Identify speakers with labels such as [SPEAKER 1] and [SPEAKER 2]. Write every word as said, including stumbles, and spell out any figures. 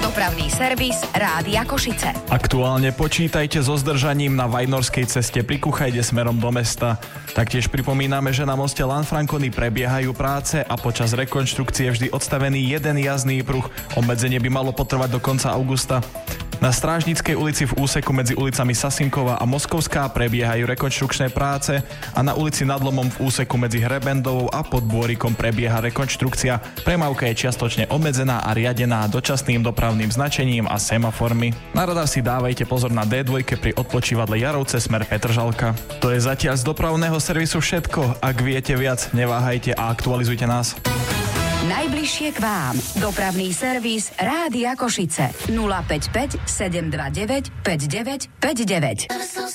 [SPEAKER 1] Dopravný servis Rádia Košice.
[SPEAKER 2] Aktuálne počítajte so zdržaním na Vajnorskej ceste pri Kuchajde smerom do mesta. Taktiež pripomíname, že na moste Lanfranconi prebiehajú práce a počas rekonštrukcie vždy odstavený jeden jazdný pruh. Obmedzenie by malo potrvať do konca augusta. Na Strážnickej ulici v úseku medzi ulicami Sasinková a Moskovská prebiehajú rekonštrukčné práce a na ulici Nad Lomom v úseku medzi Hrebendovou a Podbôrikom prebieha rekonštrukcia. Premávka je čiastočne obmedzená a riadená dočasným dopravným značením a semaformi. Na radar si dávajte pozor na dé dva pri odpočívadle Jarovce smer Petržalka. To je zatiaľ z dopravného servisu všetko. Ak viete viac, neváhajte a aktualizujte nás.
[SPEAKER 1] Najbližšie k vám. Dopravný servis Rádia Košice. nula päť päť sedem dva deväť päť deväť päť deväť.